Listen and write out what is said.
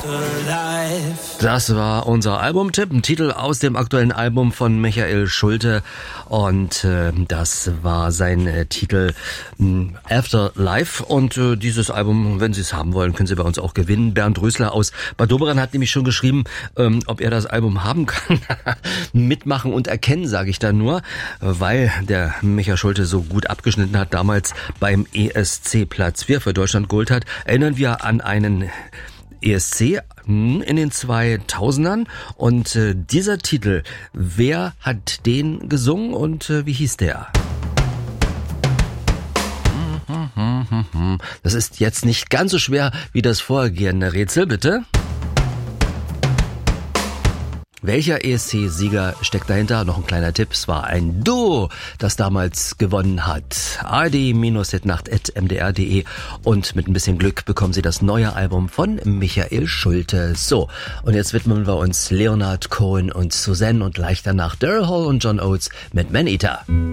Das war unser Albumtipp, ein Titel aus dem aktuellen Album von Michael Schulte und das war sein Titel Afterlife und dieses Album, wenn Sie es haben wollen, können Sie bei uns auch gewinnen. Bernd Rösler aus Bad Doberan hat nämlich schon geschrieben, ob er das Album haben kann. Mitmachen und erkennen, sage ich da nur, weil der Michael Schulte so gut abgeschnitten hat, damals beim ESC Platz 4 für Deutschland geholt hat. Erinnern wir an einen ESC in den 2000ern und dieser Titel, wer hat den gesungen und wie hieß der? Das ist jetzt nicht ganz so schwer wie das vorhergehende Rätsel, bitte. Welcher ESC-Sieger steckt dahinter? Noch ein kleiner Tipp, es war ein Duo, das damals gewonnen hat. ard-hitnacht@mdr.de und mit ein bisschen Glück bekommen Sie das neue Album von Michael Schulte. So, und jetzt widmen wir uns Leonard Cohen und Suzanne und gleich danach Daryl Hall und John Oates mit Man Eater.